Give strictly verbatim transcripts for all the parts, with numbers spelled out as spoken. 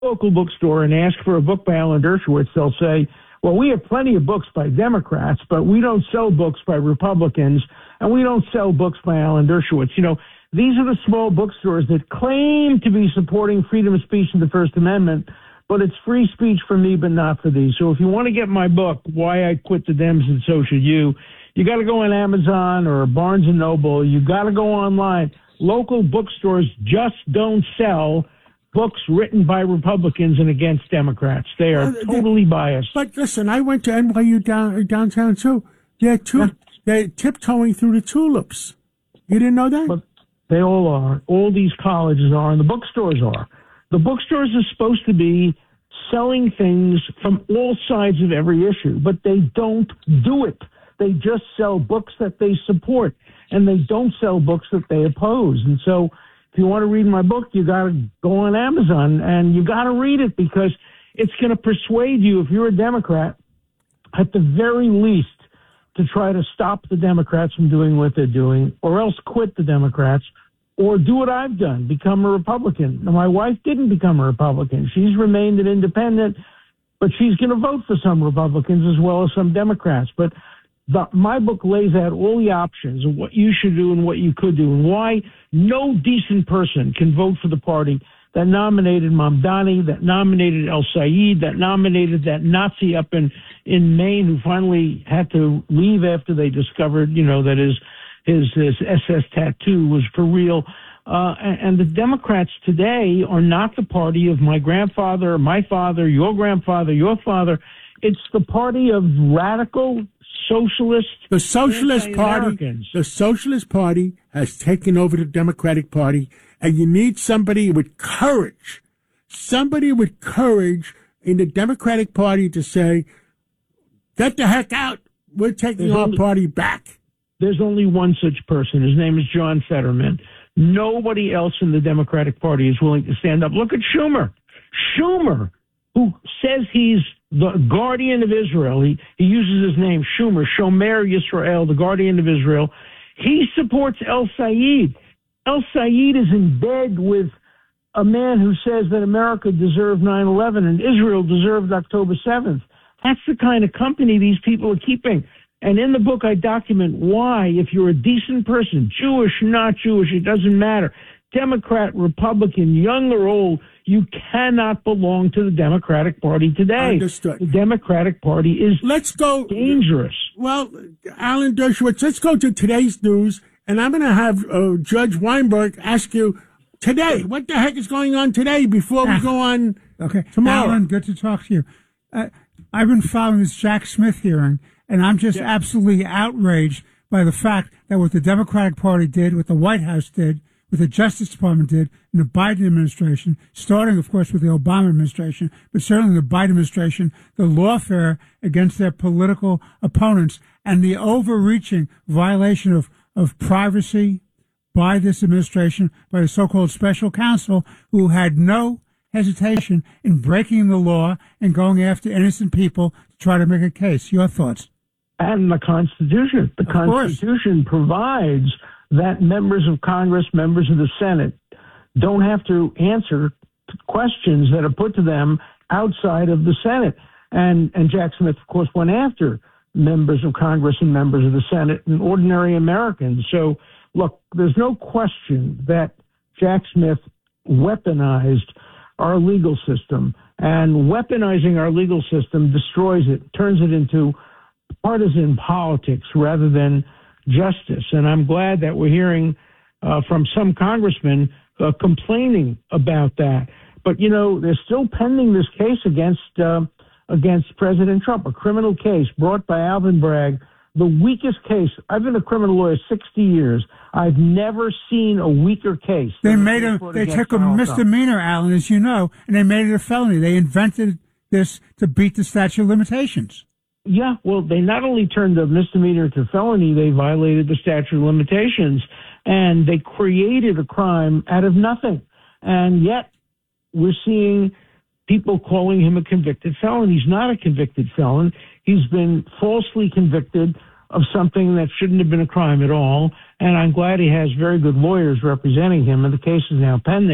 local bookstore and ask for a book by Alan Dershowitz, they'll say, well, we have plenty of books by Democrats, but we don't sell books by Republicans, and we don't sell books by Alan Dershowitz. You know, these are the small bookstores that claim to be supporting freedom of speech and the First Amendment, but it's free speech for me, but not for these. So if you want to get my book, Why I Quit the Dems and So Should You, you got to go on Amazon or Barnes and Noble. You got to go online. Local bookstores just don't sell books written by Republicans and against Democrats. They are uh, totally biased. But listen, I went to N Y U down, downtown too. They're, tu- yeah. they're tiptoeing through the tulips. You didn't know that? But they all are. All these colleges are, and the bookstores are. The bookstores are supposed to be selling things from all sides of every issue, but they don't do it. They just sell books that they support, and they don't sell books that they oppose. And so if you want to read my book, you got to go on Amazon, and you got to read it because it's going to persuade you, if you're a Democrat, at the very least, to try to stop the Democrats from doing what they're doing, or else quit the Democrats, or do what I've done, become a Republican. Now, my wife didn't become a Republican. She's remained an independent, but she's going to vote for some Republicans as well as some Democrats. But the, my book lays out all the options of what you should do and what you could do, and why no decent person can vote for the party that nominated Mamdani, that nominated El Sayed, that nominated that Nazi up in, in Maine who finally had to leave after they discovered, you know, that his his, his S S tattoo was for real. Uh, and, and the Democrats today are not the party of my grandfather, my father, your grandfather, your father. It's the party of radical socialist. The Socialist Party, the Socialist Party has taken over the Democratic Party, and you need somebody with courage, somebody with courage in the Democratic Party to say, get the heck out. We're taking there's our only, party back. There's only one such person. His name is John Fetterman. Nobody else in the Democratic Party is willing to stand up. Look at Schumer. Schumer, who says he's the guardian of Israel. He, he uses his name, Schumer, Shomer Yisrael, the guardian of Israel. He supports El Sayed. El Sayed is in bed with a man who says that America deserved nine eleven and Israel deserved October seventh. That's the kind of company these people are keeping. And in the book, I document why, if you're a decent person, Jewish, not Jewish, it doesn't matter, Democrat, Republican, young or old, you cannot belong to the Democratic Party today. Understood. The Democratic Party is let's go dangerous. Well, Alan Dershowitz, let's go to today's news, and I'm going to have uh, Judge Weinberg ask you today, what the heck is going on today before we go on okay. tomorrow? Alan, good to talk to you. Uh, I've been following this Jack Smith hearing, and I'm just yeah. absolutely outraged by the fact that what the Democratic Party did, what the White House did, what the Justice Department did, and the Biden administration, starting, of course, with the Obama administration, but certainly the Biden administration, the lawfare against their political opponents, and the overreaching violation of, of privacy by this administration, by the so-called special counsel, who had no hesitation in breaking the law and going after innocent people to try to make a case. Your thoughts? And the Constitution. The of Constitution course. provides that members of Congress, members of the Senate, don't have to answer questions that are put to them outside of the Senate. And, and Jack Smith, of course, went after members of Congress and members of the Senate and ordinary Americans. So, look, there's no question that Jack Smith weaponized our legal system, and weaponizing our legal system destroys it, turns it into partisan politics rather than justice. And I'm glad that we're hearing uh, from some congressmen uh, complaining about that. But, you know, they're still pending this case against uh, against President Trump, a criminal case brought by Alvin Bragg, the weakest case. I've been a criminal lawyer sixty years. I've never seen a weaker case. They made a, they took a misdemeanor, Alan, as you know, and they made it a felony. They invented this to beat the statute of limitations. Yeah, well, they not only turned the misdemeanor to felony, they violated the statute of limitations, and they created a crime out of nothing. And yet we're seeing people calling him a convicted felon. He's not a convicted felon. He's been falsely convicted of something that shouldn't have been a crime at all. And I'm glad he has very good lawyers representing him, and the case is now pending.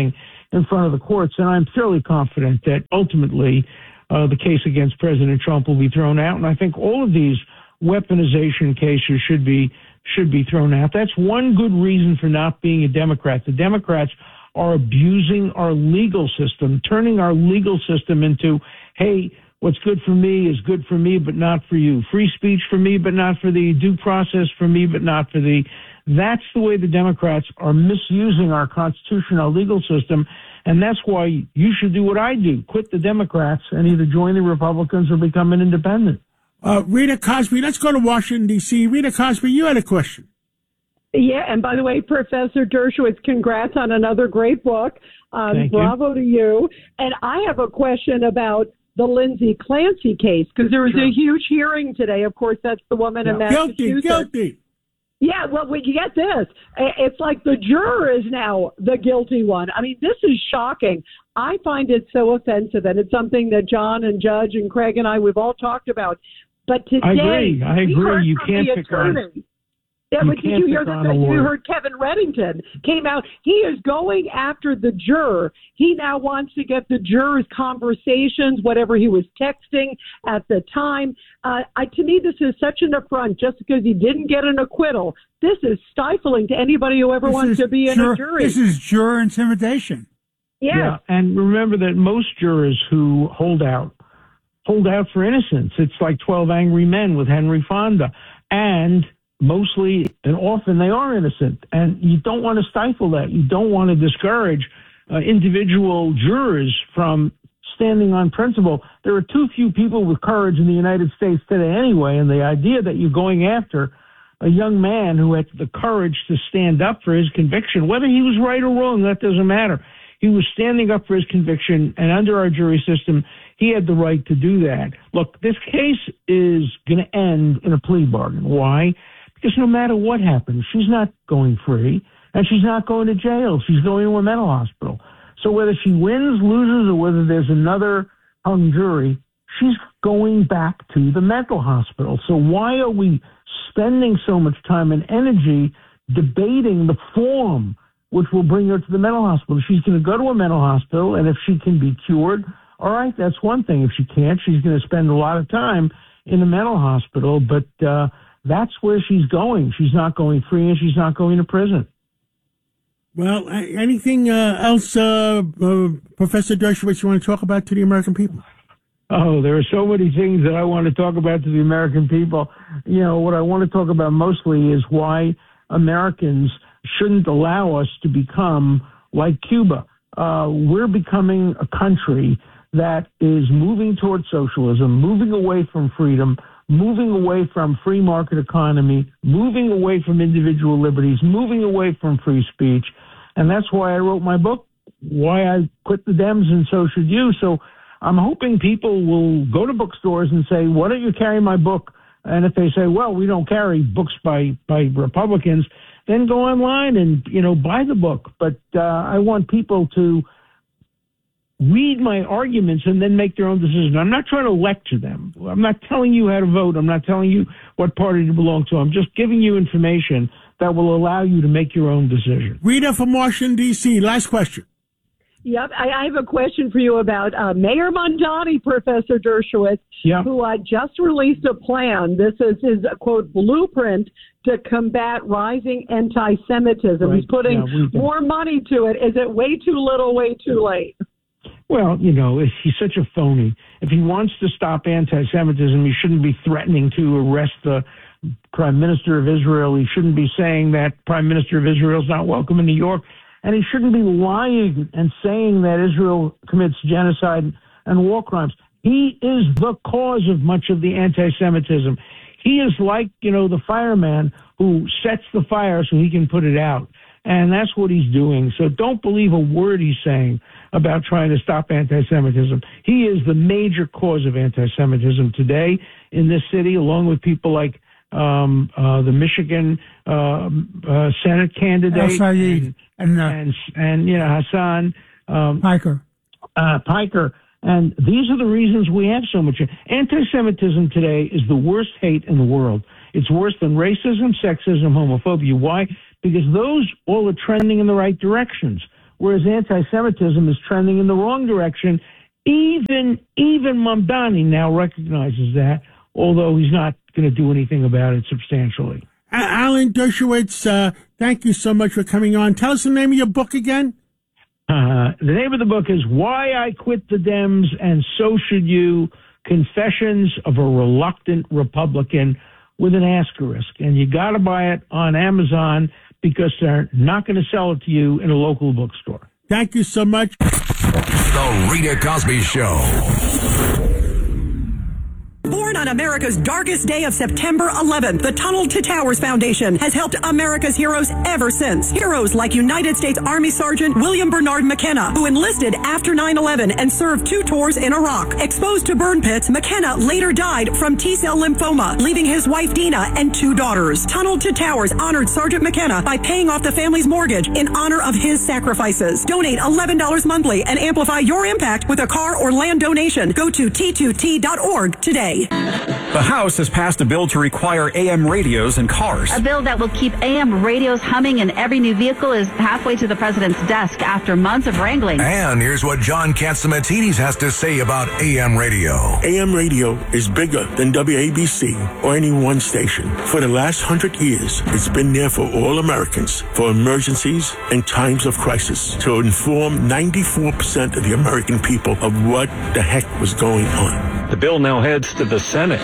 in front of the courts. And I'm fairly confident that ultimately uh, the case against President Trump will be thrown out. And I think all of these weaponization cases should be should be thrown out. That's one good reason for not being a Democrat. The Democrats are abusing our legal system, turning our legal system into, hey, what's good for me is good for me, but not for you. Free speech for me, but not for thee. Due process for me, but not for thee. That's the way the Democrats are misusing our Constitution, our legal system, and that's why you should do what I do, quit the Democrats and either join the Republicans or become an independent. Uh, Rita Cosby, let's go to Washington, D C Rita Cosby, you had a question. Yeah, and by the way, Professor Dershowitz, congrats on another great book. Um, Thank bravo you. to you. And I have a question about the Lindsay Clancy case, because there was Sure. a huge hearing today. Of course, that's the woman in Yeah. Massachusetts. Guilty, guilty. Yeah, well, we get this. It's like the juror is now the guilty one. I mean, this is shocking. I find it so offensive, and it's something that John and Judge and Craig and I, we've all talked about. But today, I agree. I we agree. heard You from can't the pick on- attorney. Yeah, you but did can't you hear pick the on a thing? You lawyer. heard Kevin Reddington came out. He is going after the juror. He now wants to get the juror's conversations, whatever he was texting at the time. Uh, I, to me, this is such an affront just because he didn't get an acquittal. This is stifling to anybody who ever This wants is to be in jur- a jury. This is juror intimidation. Yes. Yeah, and remember that most jurors who hold out hold out for innocence. It's like twelve Angry Men with Henry Fonda. And mostly and often they are innocent. And you don't want to stifle that. You don't want to discourage uh, individual jurors from standing on principle. There are too few people with courage in the United States today anyway, and the idea that you're going after a young man who had the courage to stand up for his conviction, whether he was right or wrong, that doesn't matter. He was standing up for his conviction, and under our jury system, he had the right to do that. Look, this case is going to end in a plea bargain. Why? Because no matter what happens, she's not going free, and she's not going to jail. She's going to a mental hospital. So whether she wins, loses, or whether there's another hung jury, she's going back to the mental hospital. So why are we spending so much time and energy debating the form which will bring her to the mental hospital? She's going to go to a mental hospital, and if she can be cured, all right, that's one thing. If she can't, she's going to spend a lot of time in a mental hospital, but uh, that's where she's going. She's not going free, and she's not going to prison. Well, anything uh, else, uh, uh, Professor Dershowitz, you want to talk about to the American people? Oh, there are so many things that I want to talk about to the American people. You know, what I want to talk about mostly is why Americans shouldn't allow us to become like Cuba. Uh, we're becoming a country that is moving towards socialism, moving away from freedom, moving away from free market economy, moving away from individual liberties, moving away from free speech. And that's why I wrote my book, Why I Quit the Dems and So Should You. So I'm hoping people will go to bookstores and say, why don't you carry my book? And if they say, well, we don't carry books by, by Republicans, then go online and, you know, buy the book. But uh, I want people to read my arguments and then make their own decision. I'm not trying to lecture them. I'm not telling you how to vote. I'm not telling you what party to belong to. I'm just giving you information that will allow you to make your own decision. Rita from Washington, D C, last question. Yep, I, I have a question for you about uh, Mayor Mondani, Professor Dershowitz, Yep. who uh, just released a plan. This is his, quote, blueprint to combat rising anti-Semitism. Right. He's putting Yeah, we can- more money to it. Is it way too little, way too late? Well, you know, if he's such a phony. If he wants to stop anti-Semitism, he shouldn't be threatening to arrest the Prime Minister of Israel. He shouldn't be saying that Prime Minister of Israel is not welcome in New York. And he shouldn't be lying and saying that Israel commits genocide and war crimes. He is the cause of much of the anti-Semitism. He is like, you know, the fireman who sets the fire so he can put it out. And that's what he's doing. So don't believe a word he's saying about trying to stop anti-Semitism. He is the major cause of anti-Semitism today in this city, along with people like um, uh, the Michigan uh, uh, Senate candidate. El Sayed and, and, uh, and, and, you know, Hassan um, Piker. Uh, Piker. And these are the reasons we have so much. Anti-Semitism today is the worst hate in the world. It's worse than racism, sexism, homophobia. Why? Because those all are trending in the right directions. whereas anti-Semitism is trending in the wrong direction. Even even Mamdani now recognizes that, although he's not going to do anything about it substantially. Uh, Alan Dershowitz, uh, thank you so much for coming on. Tell us the name of your book again. Uh, the name of the book is Why I Quit the Dems and So Should You, Confessions of a Reluctant Republican, with an asterisk. And you got to buy it on Amazon because they're not going to sell it to you in a local bookstore. Thank you so much. The Rita Cosby Show. Born on America's darkest day of September eleventh, the Tunnel to Towers Foundation has helped America's heroes ever since. Heroes like United States Army Sergeant William Bernard McKenna, who enlisted after nine eleven and served two tours in Iraq. Exposed to burn pits, McKenna later died from T-cell lymphoma, leaving his wife Dina and two daughters. Tunnel to Towers honored Sergeant McKenna by paying off the family's mortgage in honor of his sacrifices. Donate eleven dollars monthly and amplify your impact with a car or land donation. Go to T two T dot org today. The House has passed a bill to require A M radios in cars. A bill that will keep A M radios humming in every new vehicle is halfway to the president's desk after months of wrangling. And here's what John Catsimatidis has to say about A M radio. A M radio is bigger than W A B C or any one station. For the last hundred years, it's been there for all Americans, for emergencies and times of crisis, to inform ninety-four percent of the American people of what the heck was going on. The bill now heads to the Senate.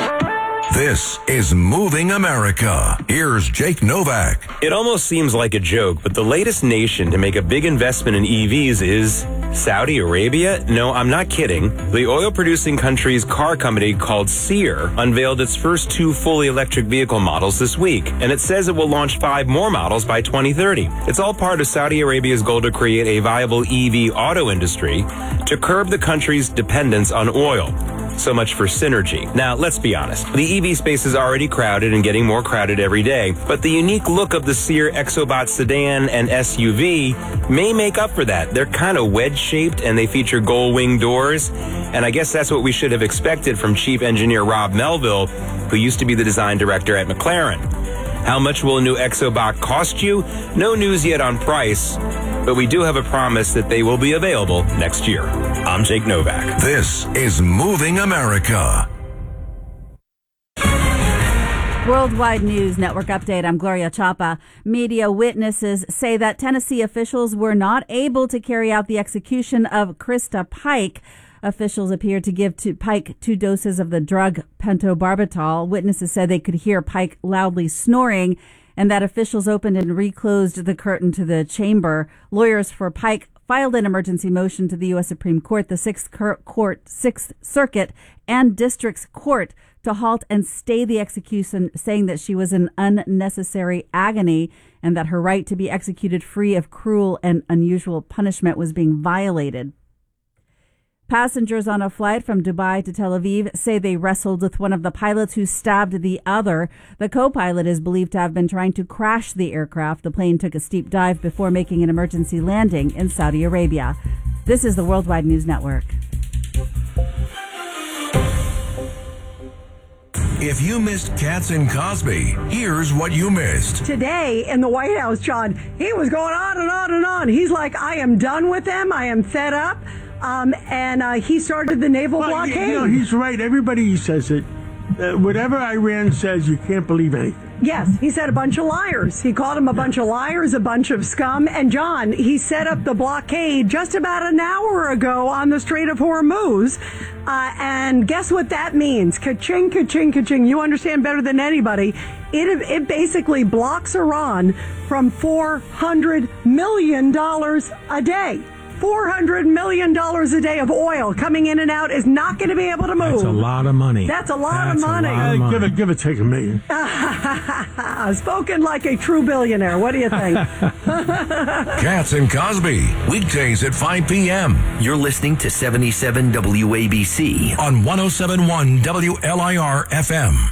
This is Moving America. Here's Jake Novak. It almost seems like a joke, but the latest nation to make a big investment in E Vs is Saudi Arabia. No, I'm not kidding. The oil-producing country's car company called Sear unveiled its first two fully electric vehicle models this week, and it says it will launch five more models by twenty thirty. It's all part of Saudi Arabia's goal to create a viable E V auto industry to curb the country's dependence on oil. So much for synergy. Now, let's be honest. The E V space is already crowded and getting more crowded every day, but the unique look of the Sear Exobot sedan and S U V may make up for that. They're kind of wedge-shaped and they feature gull-wing doors, and I guess that's what we should have expected from Chief Engineer Rob Melville, who used to be the design director at McLaren. How much will a new Exobot cost you? No news yet on price, but we do have a promise that they will be available next year. I'm Jake Novak. This is Moving America. Worldwide News Network update. I'm Gloria Chapa. Media witnesses say that Tennessee officials were not able to carry out the execution of Krista Pike. Officials appeared to give to Pike two doses of the drug pentobarbital. Witnesses said they could hear Pike loudly snoring and that officials opened and reclosed the curtain to the chamber. Lawyers for Pike filed an emergency motion to the U S Supreme Court, the Sixth Court, Sixth Circuit, and District's Court to halt and stay the execution, saying that she was in unnecessary agony and that her right to be executed free of cruel and unusual punishment was being violated. Passengers on a flight from Dubai to Tel Aviv say they wrestled with one of the pilots who stabbed the other. The co-pilot is believed to have been trying to crash the aircraft. The plane took a steep dive before making an emergency landing in Saudi Arabia. This is the Worldwide News Network. If you missed Katz and Cosby, here's what you missed. Today in the White House, John, he was going on and on and on. He's like, I am done with them. I am fed up. Um, and uh, he started the naval well, blockade. You know, he's right. Everybody says it. Uh, whatever Iran says, you can't believe anything. Yes, he said a bunch of liars. He called them a bunch of liars, a bunch of scum. And, John, he set up the blockade just about an hour ago on the Strait of Hormuz. Uh, and guess what that means? Ka-ching, ka-ching, ka-ching. You understand better than anybody. It, it basically blocks Iran from four hundred million dollars a day. four hundred million dollars a day of oil coming in and out is not going to be able to move. That's a lot of money. That's a lot That's of money. A lot of money. Uh, give it, give it, take a million. Spoken like a true billionaire. What do you think? Katz and Cosby, weekdays at five p.m. You're listening to seventy-seven W A B C on one oh seven point one W L I R F M.